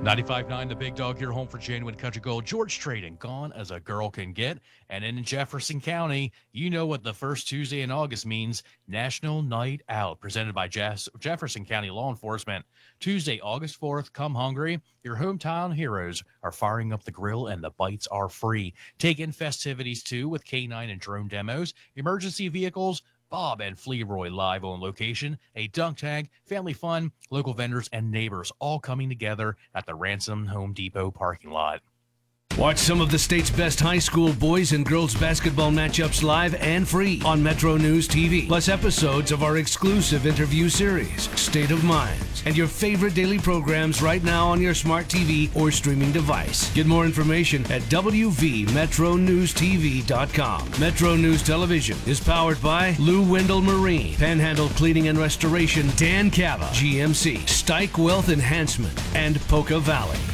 95.9 The Big Dog, your home for genuine country gold. George Strait and Gone as a Girl Can Get. And in Jefferson County, you know what the first Tuesday in August means. National Night Out, presented by Jefferson County Law Enforcement. Tuesday, August 4th, come hungry. Your hometown heroes are firing up the grill and the bites are free. Take in festivities too with K9 and drone demos, emergency vehicles, Bob and Flearoy live on location, a dunk tag, family fun, local vendors, and neighbors all coming together at the Ransom Home Depot parking lot. Watch some of the state's best high school boys and girls basketball matchups live and free on Metro News TV, plus episodes of our exclusive interview series, State of Minds, and your favorite daily programs right now on your smart TV or streaming device. Get more information at wvmetronewstv.com. Metro News Television is powered by Lou Wendell Marine, Panhandle Cleaning and Restoration, Dan Cava, GMC, Stike Wealth Enhancement, and Poca Valley.